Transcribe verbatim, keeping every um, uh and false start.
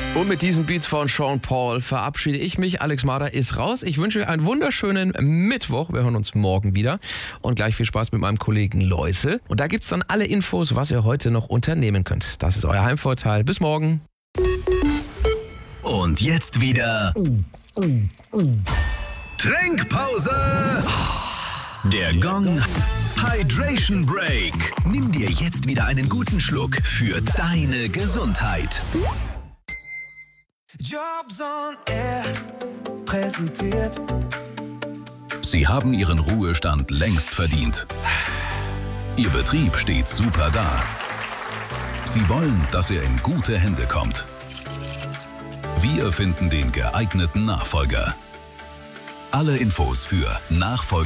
Und mit diesen Beats von Sean Paul verabschiede ich mich. Alex Marder ist raus. Ich wünsche euch einen wunderschönen Mittwoch. Wir hören uns morgen wieder. Und gleich viel Spaß mit meinem Kollegen Läusel. Und da gibt's dann alle Infos, was ihr heute noch unternehmen könnt. Das ist euer Heimvorteil. Bis morgen. Und jetzt wieder Trinkpause. Der Gong Hydration Break. Nimm dir jetzt wieder einen guten Schluck für deine Gesundheit. Jobs on Air präsentiert. Sie haben Ihren Ruhestand längst verdient. Ihr Betrieb steht super da. Sie wollen, dass er in gute Hände kommt. Wir finden den geeigneten Nachfolger. Alle Infos für Nachfolger